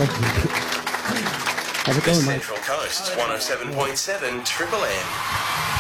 Have a The go, mate. Central Coast, 107.7 Triple M.